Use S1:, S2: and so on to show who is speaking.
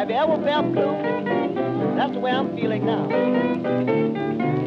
S1: Have you ever felt blue? That's the way I'm feeling now.